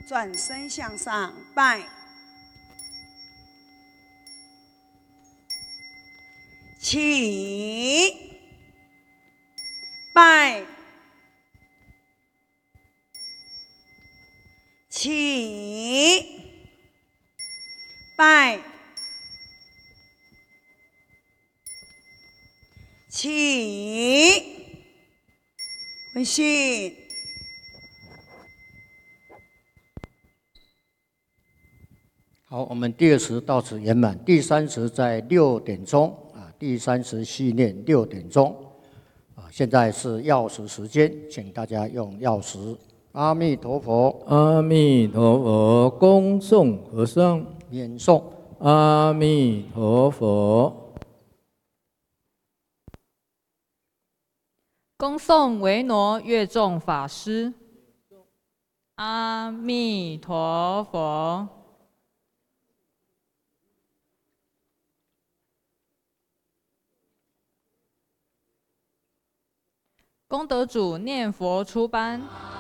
转身向上拜，起，拜，起，拜，起，回信。 好，我们第二时到此圆满，第三时在6点钟啊，第三时系念6点钟啊，现在是药时时间，请大家用药时。阿弥陀佛， 阿弥陀佛，恭诵和尚， 念诵。 阿弥陀佛， 恭诵维挪乐众法师。阿弥陀佛。功德主念佛出班。